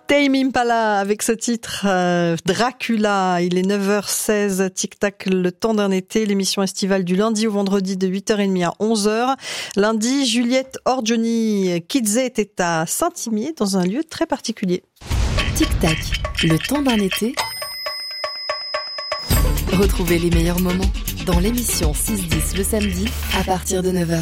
Tame Impala avec ce titre Dracula. Il est 9h16, tic-tac, le temps d'un été. L'émission estivale du lundi au vendredi de 8h30 à 11h. Lundi, Juliette Orgioni Kidze était à Saint-Imier dans un lieu très particulier. Tic-tac, le temps d'un été. Retrouvez les meilleurs moments dans l'émission 6-10 le samedi à partir de 9h.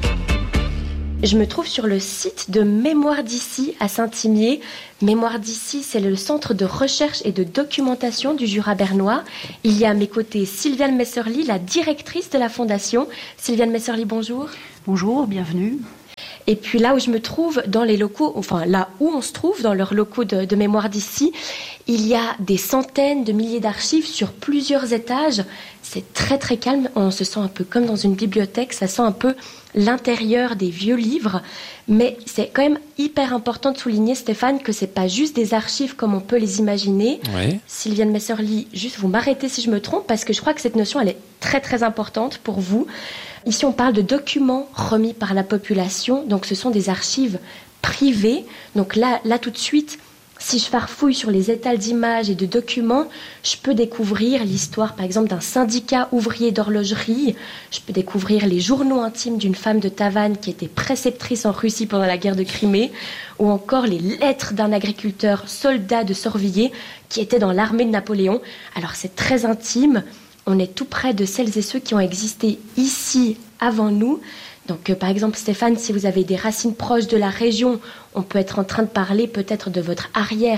Je me trouve sur le site de Mémoire d'Issy à Saint-Imier. Mémoire d'Issy, c'est le centre de recherche et de documentation du Jura bernois. Il y a à mes côtés Sylviane Messerly, la directrice de la fondation. Sylviane Messerly, bonjour. Bonjour, bienvenue. Et puis là où je me trouve, dans les locaux, enfin là où on se trouve, dans leurs locaux de Mémoire d'Issy, il y a des centaines de milliers d'archives sur plusieurs étages. C'est très très calme, on se sent un peu comme dans une bibliothèque, ça sent un peu l'intérieur des vieux livres. Mais c'est quand même hyper important de souligner, Stéphane, que c'est pas juste des archives comme on peut les imaginer. Oui. Sylviane Messerly, juste vous m'arrêtez si je me trompe, parce que je crois que cette notion, elle est très très importante pour vous. Ici, on parle de documents remis par la population, donc ce sont des archives privées. Donc là tout de suite, si je farfouille sur les étals d'images et de documents, je peux découvrir l'histoire, par exemple, d'un syndicat ouvrier d'horlogerie. Je peux découvrir les journaux intimes d'une femme de Tavannes qui était préceptrice en Russie pendant la guerre de Crimée, ou encore les lettres d'un agriculteur soldat de Sorvilliers qui était dans l'armée de Napoléon. Alors c'est très intime. On est tout près de celles et ceux qui ont existé ici avant nous. Donc, par exemple, Stéphane, si vous avez des racines proches de la région, on peut être en train de parler peut-être de votre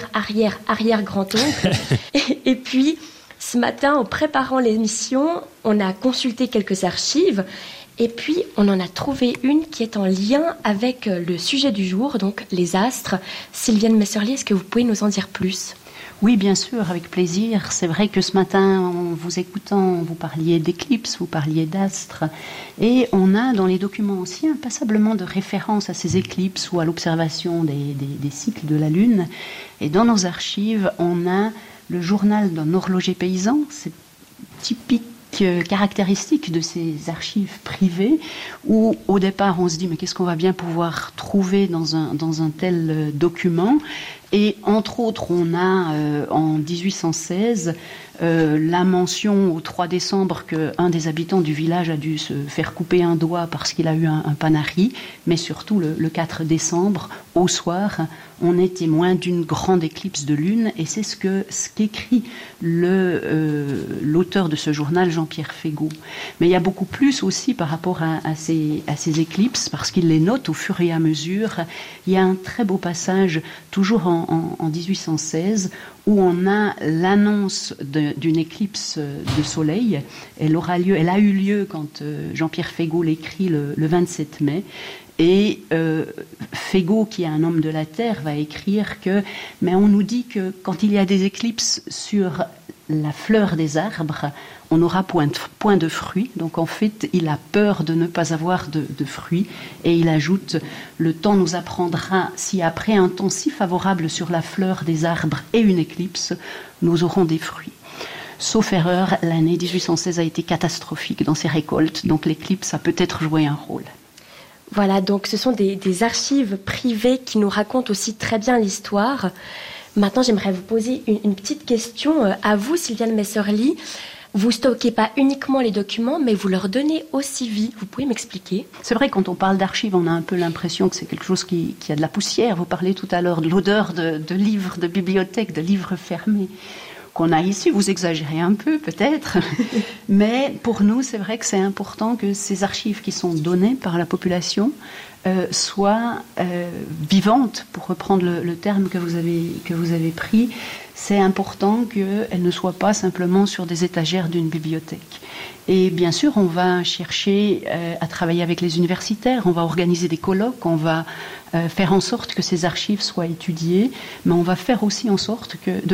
arrière-grand-oncle. Et puis, ce matin, en préparant l'émission, on a consulté quelques archives. Et puis, on en a trouvé une qui est en lien avec le sujet du jour, donc les astres. Sylviane Messerly, est-ce que vous pouvez nous en dire plus ? Oui, bien sûr, avec plaisir. C'est vrai que ce matin, en vous écoutant, vous parliez d'éclipses, vous parliez d'astres. Et on a dans les documents anciens passablement de références à ces éclipses ou à l'observation des cycles de la Lune. Et dans nos archives, on a le journal d'un horloger paysan. C'est typique caractéristique de ces archives privées où au départ on se dit mais qu'est-ce qu'on va bien pouvoir trouver dans un tel document. Et entre autres, on a en 1816 la mention au 3 décembre qu'un des habitants du village a dû se faire couper un doigt parce qu'il a eu un panari, mais surtout le 4 décembre, au soir, on est témoin d'une grande éclipse de lune, et c'est ce qu'écrit l'auteur de ce journal, Jean-Pierre Fégault. Mais il y a beaucoup plus aussi par rapport à ces éclipses, parce qu'il les note au fur et à mesure. Il y a un très beau passage, toujours en 1816, où on a l'annonce d'une éclipse de soleil. Elle a eu lieu quand Jean-Pierre Fégault l'écrit le 27 mai. Et Fégault, qui est un homme de la terre, va écrire mais on nous dit que quand il y a des éclipses sur la fleur des arbres, on n'aura point de fruits. Donc en fait, il a peur de ne pas avoir de fruits. Et il ajoute, le temps nous apprendra si après un temps si favorable sur la fleur des arbres et une éclipse, nous aurons des fruits. Sauf erreur, l'année 1816 a été catastrophique dans ses récoltes. Donc l'éclipse a peut-être joué un rôle. Voilà, donc ce sont des archives privées qui nous racontent aussi très bien l'histoire. Maintenant, j'aimerais vous poser une petite question à vous, Sylviane Messerly. Vous stockez pas uniquement les documents, mais vous leur donnez aussi vie. Vous pouvez m'expliquer ? C'est vrai, quand on parle d'archives, on a un peu l'impression que c'est quelque chose qui a de la poussière. Vous parlez tout à l'heure de l'odeur de livres, de bibliothèques, de livres fermés qu'on a ici. Vous exagérez un peu, peut-être. Mais pour nous, c'est vrai que c'est important que ces archives qui sont données par la population soient vivantes, pour reprendre le terme que vous avez pris. C'est important qu'elles ne soient pas simplement sur des étagères d'une bibliothèque. Et bien sûr, on va chercher à travailler avec les universitaires, on va organiser des colloques, on va faire en sorte que ces archives soient étudiées, mais on va faire aussi en sorte de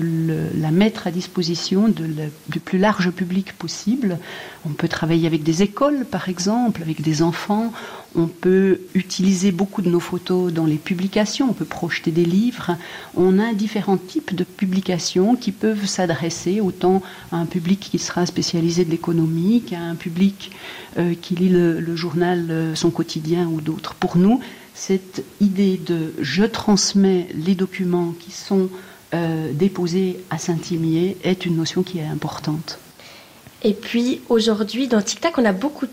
la mettre à disposition du plus large public possible. On peut travailler avec des écoles, par exemple, avec des enfants. On peut utiliser beaucoup de nos photos dans les publications, on peut projeter des livres. On a différents types de publications qui peuvent s'adresser autant à un public qui sera spécialisé de l'économie qu'à un public qui lit le journal Son Quotidien ou d'autres. Pour nous, cette idée de je transmets les documents qui sont déposés à Saint-Imier est une notion qui est importante. Et puis aujourd'hui, dans Tic Tac, on a beaucoup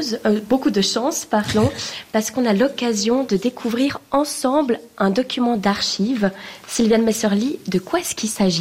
de chance, parce qu'on a l'occasion de découvrir ensemble un document d'archives. Sylviane Messerly, de quoi est-ce qu'il s'agit ?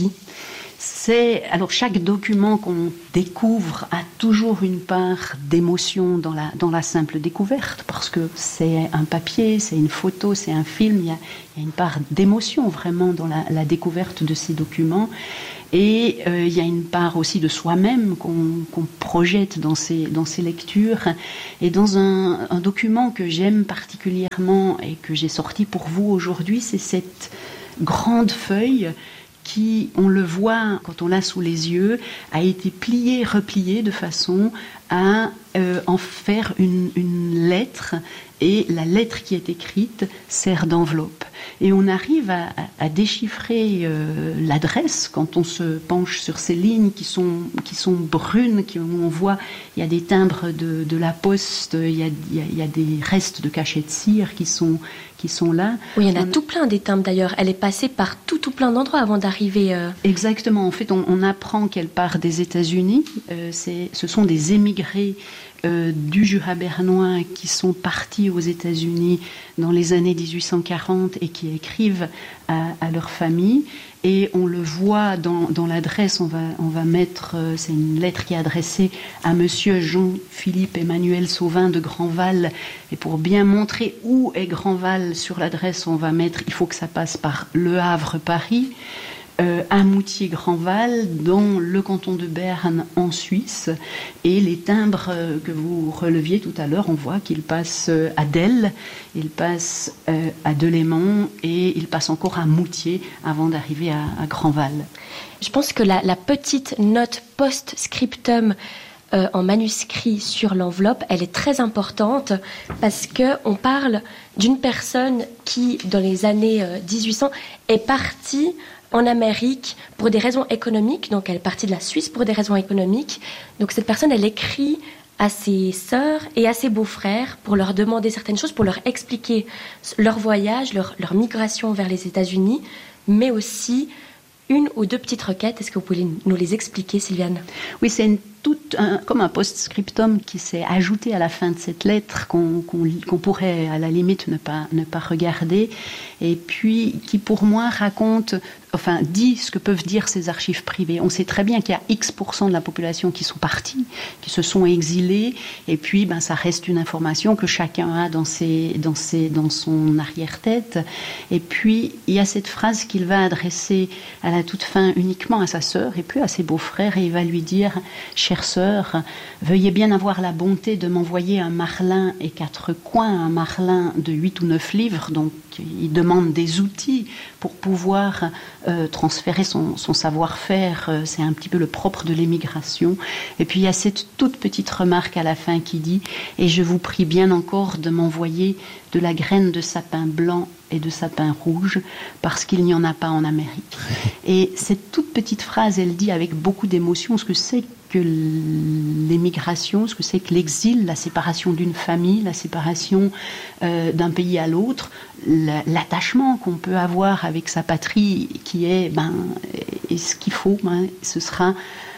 Alors chaque document qu'on découvre a toujours une part d'émotion dans la simple découverte, parce que c'est un papier, c'est une photo, c'est un film, il y a une part d'émotion vraiment dans la découverte de ces documents. Et il y a une part aussi de soi-même qu'on projette dans ces lectures. Et dans un document que j'aime particulièrement et que j'ai sorti pour vous aujourd'hui, c'est cette grande feuille qui, on le voit quand on l'a sous les yeux, a été pliée, repliée de façon à en faire une lettre. Et la lettre qui est écrite sert d'enveloppe. Et on arrive à déchiffrer l'adresse quand on se penche sur ces lignes qui sont brunes, où on voit il y a des timbres de la poste, il y a des restes de cachets de cire qui sont là. Oui, il y en a tout plein des timbres d'ailleurs. Elle est passée par tout plein d'endroits avant d'arriver. Exactement. En fait, on apprend qu'elle part des États-Unis. Ce sont des émigrés du Jura bernois qui sont partis aux États-Unis dans les années 1840 et qui écrivent à leur famille. Et on le voit dans l'adresse, on va mettre, c'est une lettre qui est adressée à monsieur Jean-Philippe Emmanuel Sauvin de Grandval. Et pour bien montrer où est Grandval sur l'adresse, on va mettre, il faut que ça passe par Le Havre, Paris. À Moutier-Grandval, dans le canton de Berne, en Suisse. Et les timbres que vous releviez tout à l'heure, on voit qu'ils passent à Delle, ils passent à Delémont et ils passent encore à Moutier avant d'arriver à Grandval. Je pense que la petite note post-scriptum en manuscrit sur l'enveloppe, elle est très importante parce qu'on parle d'une personne qui, dans les années 1800, est partie en Amérique pour des raisons économiques. Donc elle est partie de la Suisse pour des raisons économiques. Donc cette personne, elle écrit à ses sœurs et à ses beaux-frères pour leur demander certaines choses, pour leur expliquer leur voyage, leur migration vers les États-Unis, mais aussi une ou deux petites requêtes. Est-ce que vous pouvez nous les expliquer, Sylviane ? Oui, c'est comme un post-scriptum qui s'est ajouté à la fin de cette lettre qu'on pourrait à la limite ne pas regarder, et puis qui pour moi dit ce que peuvent dire ces archives privées. On sait très bien qu'il y a X% de la population qui sont partis, qui se sont exilés, et puis ça reste une information que chacun a dans son arrière-tête. Et puis il y a cette phrase qu'il va adresser à la toute fin uniquement à sa sœur et puis à ses beaux-frères, et il va lui dire: chère sœur, veuillez bien avoir la bonté de m'envoyer un marlin et 4 coins, un marlin de 8 ou 9 livres. Donc il demande des outils pour pouvoir transférer son savoir-faire. C'est un petit peu le propre de l'émigration. Et puis il y a cette toute petite remarque à la fin qui dit: et je vous prie bien encore de m'envoyer de la graine de sapin blanc et de sapin rouge, parce qu'il n'y en a pas en Amérique. Et cette toute petite phrase, elle dit avec beaucoup d'émotion ce que c'est que l'émigration, ce que c'est que l'exil, la séparation d'une famille, la séparation d'un pays à l'autre, l'attachement qu'on peut avoir avec sa patrie, qui est, et ce qu'il faut, ce sera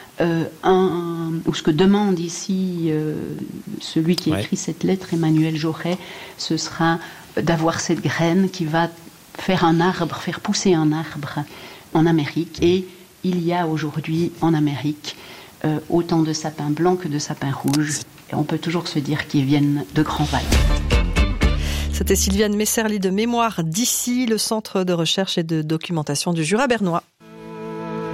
ou ce que demande ici celui qui écrit cette lettre, Emmanuel Jaurès, ce sera d'avoir cette graine qui va faire pousser un arbre en Amérique. Et il y a aujourd'hui en Amérique autant de sapins blancs que de sapins rouges. Et on peut toujours se dire qu'ils viennent de Grandval. C'était Sylviane Messerly de Mémoire d'ici, le centre de recherche et de documentation du Jura bernois.